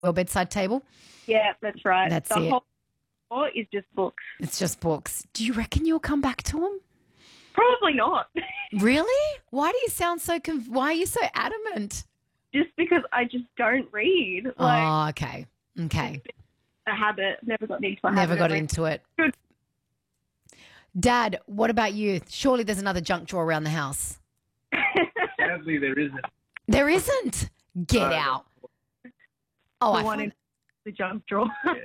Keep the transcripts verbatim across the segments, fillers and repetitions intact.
your bedside table? Yeah, that's right. That's the it. whole floor is just books. It's just books. Do you reckon you'll come back to them? Probably not. Really? Why do you sound so conv- why are you so adamant? Just because I just don't read. Like, oh, okay. Okay. a habit. Never got into a habit. Never got of into it. Dad, what about you? Surely there's another junk drawer around the house. Sadly, there isn't. There isn't. Get No. out. Oh, the I one find- in the junk drawer.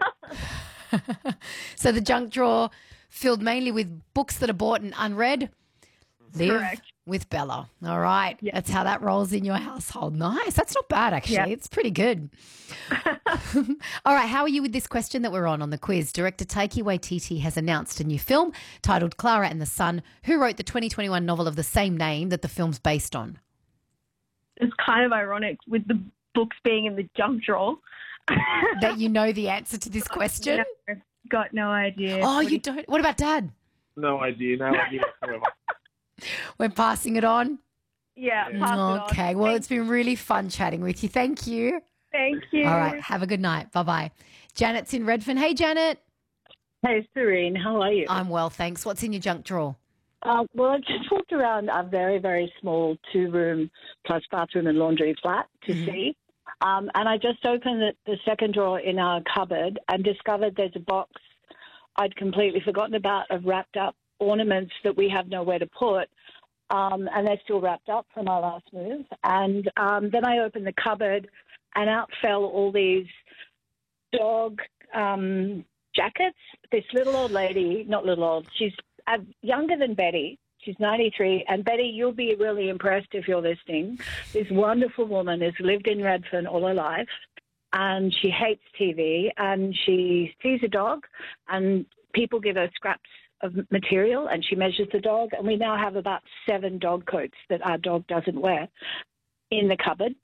So the junk drawer filled mainly with books that are bought and unread. Live Correct. with Bella. All right. Yeah. That's how that rolls in your household. Nice. That's not bad, actually. Yeah. It's pretty good. All right. How are you with this question that we're on on the quiz? Director Taiki Waititi has announced a new film titled Clara and the Sun. Who wrote the twenty twenty-one novel of the same name that the film's based on? It's kind of ironic with the books being in the junk drawer. That you know the answer to this question? No, got no idea. Oh, What you do don't? What about Dad? No idea. No idea whatsoever. We're passing it on? Yeah, pass it on. Okay. Well, Thank- it's been really fun chatting with you. Thank you. Thank you. All right. Have a good night. Bye-bye. Janet's in Redfern. Hey, Janet. Hey, Serene, how are you? I'm well, thanks. What's in your junk drawer? Uh, well, I've just walked around a very, very small two-room plus bathroom and laundry flat to Mhm. see. Um, and I just opened the, the second drawer in our cupboard and discovered there's a box I'd completely forgotten about of wrapped up ornaments that we have nowhere to put. Um, and they're still wrapped up from our last move. And um, then I opened the cupboard and out fell all these dog um, jackets. This little old lady, not little old, she's uh, younger than Betty. She's ninety-three. And Betty, you'll be really impressed if you're listening. This wonderful woman has lived in Redfern all her life. And she hates T V. And she sees a dog. And people give her scraps of material. And she measures the dog. And we now have about seven dog coats that our dog doesn't wear in the cupboard.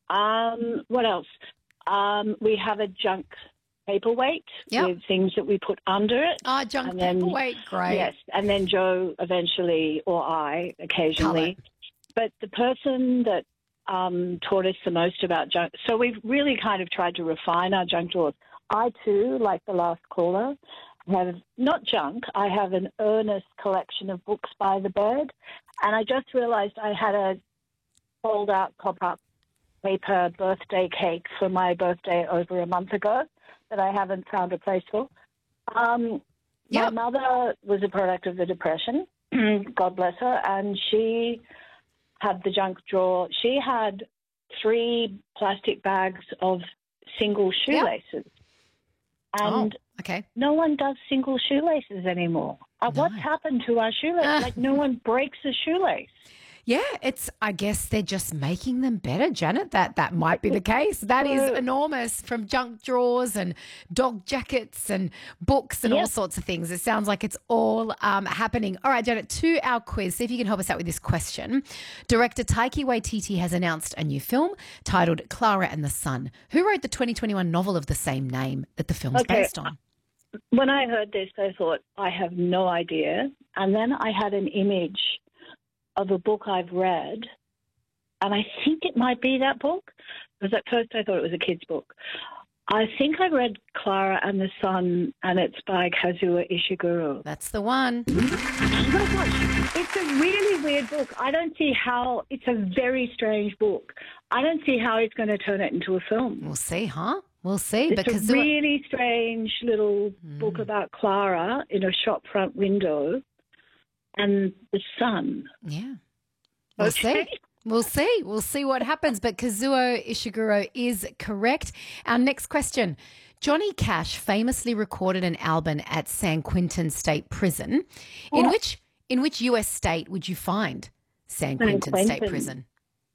Um, what else? Um, we have a junk paperweight Yep. with things that we put under it. Oh, junk And then- paperweight. Great. Yes, and then Joe eventually, or I occasionally. But the person that um, taught us the most about junk, so we've really kind of tried to refine our junk drawers. I too, like the last caller, have not junk. I have an earnest collection of books by the bed, and I just realised I had a fold-out pop-up paper birthday cake for my birthday over a month ago that I haven't found a place for. Um, My Yep. mother was a product of the Depression, God bless her, and she had the junk drawer. She had three plastic bags of single shoelaces. And oh, okay. no one does single shoelaces anymore. Uh, No. What's happened to our shoelaces? Like, no one breaks a shoelace. Yeah, it's. I guess they're just making them better, Janet. That that might be the case. That is So- enormous. From junk drawers and dog jackets and books and all Yep. sorts of things. It sounds like it's all um, happening. All right, Janet, to our quiz. See if you can help us out with this question. Director Taiki Waititi has announced a new film titled Clara and the Sun. Who wrote the twenty twenty-one novel of the same name that the film is Okay. based on? When I heard this, I thought, I have no idea. And then I had an image of a book I've read, and I think it might be that book, because at first I thought it was a kid's book. I think I read Clara and the Sun, and it's by Kazuo Ishiguro. That's the one. Oh my gosh, it's a really weird book. I don't see how, it's a very strange book. I don't see how he's going to turn it into a film. We'll see, huh? We'll see. It's because a really strange little Mm. book about Clara in a shop front window and the sun. yeah, we'll Okay. see. We'll see. We'll see what happens. But Kazuo Ishiguro is correct. Our next question. Johnny Cash famously recorded an album at San Quentin State Prison. In What? which in which U S state would you find San San Quentin State Quentin. Prison?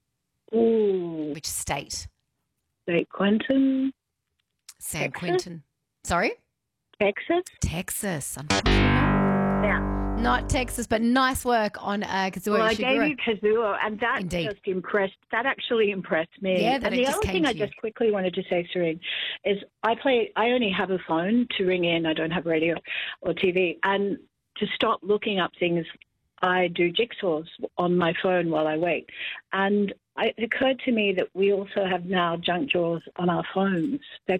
Ooh, Which state? St. Quentin, San Texas? Quentin. Sorry? Texas. Texas. Unfortunately, Yeah. not Texas, but nice work on uh, Kazuo Well, I Ishiguro. gave you Kazuo, and that Indeed. just impressed. That actually impressed me. Yeah, that and it the just other came thing I to you. just quickly wanted to say, Serene, is I play. I only have a phone to ring in. I don't have radio or T V, and to stop looking up things, I do jigsaws on my phone while I wait. And it occurred to me that we also have now junk drawers on our phones. They're